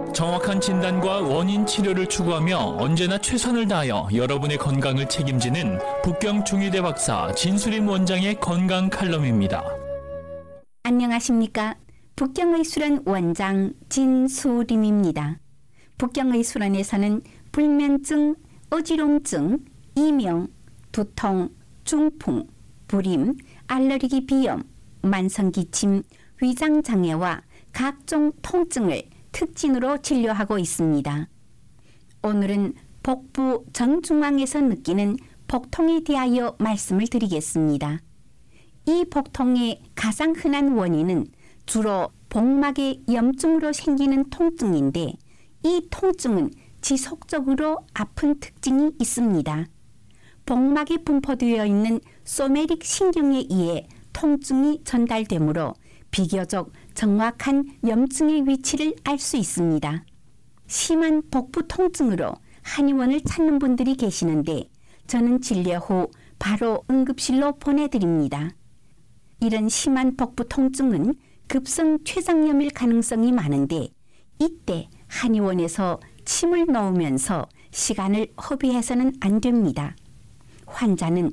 정확한 진단과 원인 치료를 추구하며 언제나 최선을 다하여 여러분의 건강을 책임지는 북경 중의대 박사 진수림 원장의 건강 칼럼입니다. 안녕하십니까? 북경의술원 원장 진수림입니다. 북경의술원에서는 불면증, 어지럼증, 이명, 두통, 중풍, 불임, 알레르기 비염, 만성기침, 위장장애와 각종 통증을 특진으로 진료하고 있습니다. 오늘은 복부 정중앙에서 느끼는 복통에 대하여 말씀을 드리겠습니다. 이 복통의 가장 흔한 원인은 주로 복막의 염증으로 생기는 통증인데 이 통증은 지속적으로 아픈 특징이 있습니다. 복막에 분포되어 있는 소매릭 신경에 의해 통증이 전달되므로 비교적 정확한 염증의 위치를 알 수 있습니다. 심한 복부 통증으로 한의원을 찾는 분들이 계시는데 저는 진료 후 바로 응급실로 보내드립니다. 이런 심한 복부 통증은 급성 췌장염일 가능성이 많은데 이때 한의원에서 침을 넣으면서 시간을 허비해서는 안 됩니다. 환자는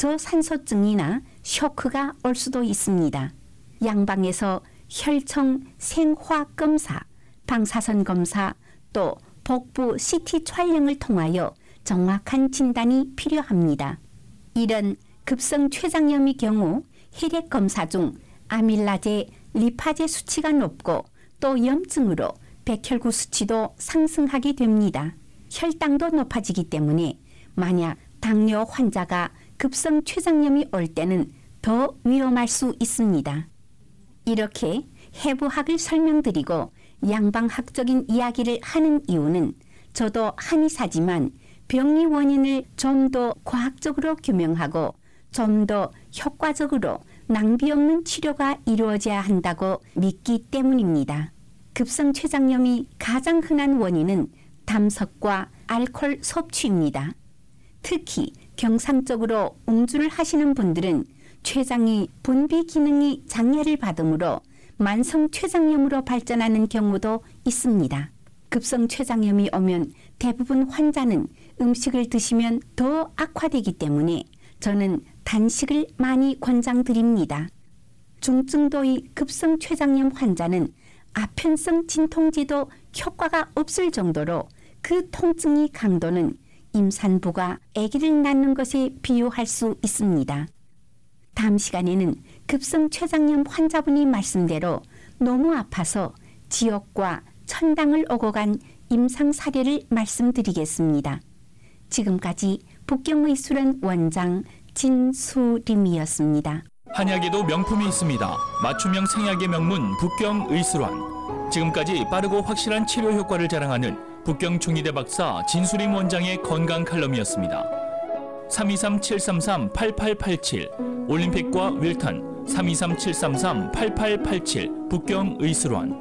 저산소증이나 쇼크가 올 수도 있습니다. 양방에서 혈청 생화학 검사, 방사선 검사, 또 복부 CT 촬영을 통하여 정확한 진단이 필요합니다. 이런 급성 췌장염의 경우 혈액 검사 중 아밀라제, 리파제 수치가 높고 또 염증으로 백혈구 수치도 상승하게 됩니다. 혈당도 높아지기 때문에 만약 당뇨 환자가 급성 췌장염이 올 때는 더 위험할 수 있습니다. 이렇게 해부학을 설명드리고 양방학적인 이야기를 하는 이유는 저도 한의사지만 병의 원인을 좀 더 과학적으로 규명하고 좀 더 효과적으로 낭비 없는 치료가 이루어져야 한다고 믿기 때문입니다. 급성 췌장염이 가장 흔한 원인은 담석과 알코올 섭취입니다. 특히 경상적으로 음주를 하시는 분들은 췌장이 분비 기능이 장애를 받으므로 만성 췌장염으로 발전하는 경우도 있습니다. 급성 췌장염이 오면 대부분 환자는 음식을 드시면 더 악화되기 때문에 저는 단식을 많이 권장드립니다. 중증도의 급성 췌장염 환자는 아편성 진통제도 효과가 없을 정도로 그 통증의 강도는 임산부가 아기를 낳는 것에 비유할 수 있습니다. 다음 시간에는 급성 췌장염 환자분이 말씀대로 너무 아파서 지옥과 천당을 오고 간 임상 사례를 말씀드리겠습니다. 지금까지 북경의술원 원장 진수림이었습니다. 한약에도 명품이 있습니다. 맞춤형 생약의 명문 북경의술원. 지금까지 빠르고 확실한 치료 효과를 자랑하는 북경 중의대 박사 진수림 원장의 건강 칼럼이었습니다. 323-733-8887 올림픽과 윌턴 323-733-8887 북경의술원.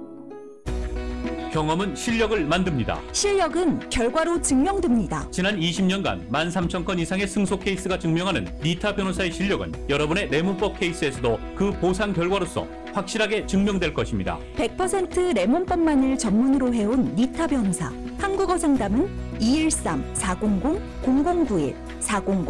경험은 실력을 만듭니다. 실력은 결과로 증명됩니다. 지난 20년간 13,000건 이상의 승소 케이스가 증명하는 니타 변호사의 실력은 여러분의 뇌문법 케이스에서도 그 보상 결과로서 확실하게 증명될 것입니다. 100% 레몬법만을 전문으로 해온 니타 변호사. 한국어 상담은 213-400-0091 400